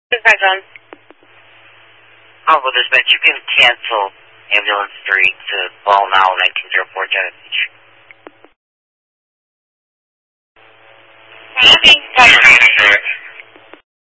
Dispatch on. Well, dispatch, you can cancel ambulance 3 to Ball now 1904 Genesee. Having